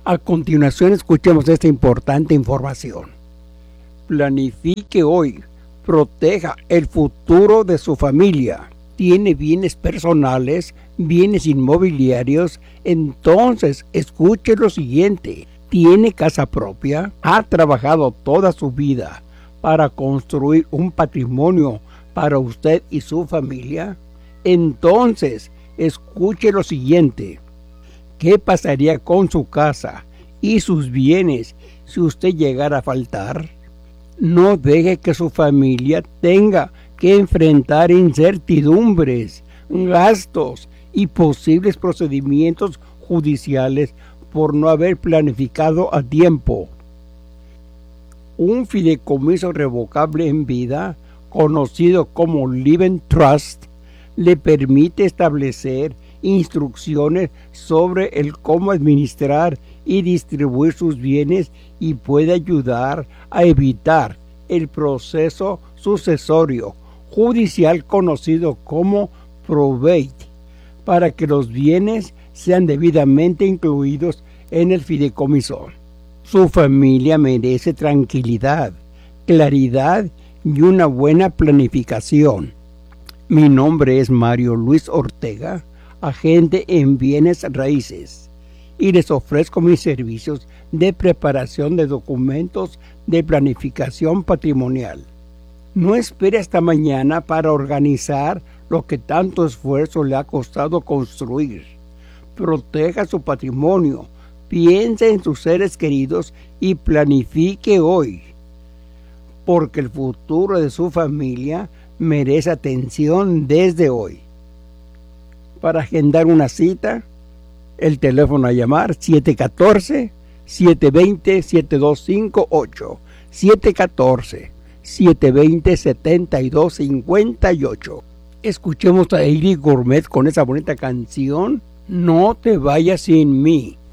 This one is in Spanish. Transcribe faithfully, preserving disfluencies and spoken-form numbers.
A continuación, escuchemos esta importante información. Planifique hoy, proteja el futuro de su familia. ¿Tiene bienes personales, bienes inmobiliarios? Entonces, escuche lo siguiente. ¿Tiene casa propia? ¿Ha trabajado toda su vida para construir un patrimonio para usted y su familia? Entonces, escuche lo siguiente. ¿Qué pasaría con su casa y sus bienes si usted llegara a faltar? No deje que su familia tenga que enfrentar incertidumbres, gastos y posibles procedimientos judiciales por no haber planificado a tiempo. Un fideicomiso revocable en vida, conocido como Living Trust, le permite establecer instrucciones sobre el cómo administrar y distribuir sus bienes y puede ayudar a evitar el proceso sucesorio judicial conocido como probate, para que los bienes sean debidamente incluidos en el fideicomiso. Su familia merece tranquilidad, claridad y una buena planificación. Mi nombre es Mario Luis Ortega, agente en bienes raíces, y les ofrezco mis servicios de preparación de documentos de planificación patrimonial. No espere hasta mañana para organizar lo que tanto esfuerzo le ha costado construir. Proteja su patrimonio, piense en sus seres queridos y planifique hoy, porque el futuro de su familia merece atención desde hoy. Para agendar una cita, el teléfono a llamar siete uno cuatro, siete dos cero, siete dos cinco ocho, siete uno cuatro, siete dos cero, siete dos cinco ocho. Escuchemos a Eric Gourmet con esa bonita canción, No te vayas sin mí.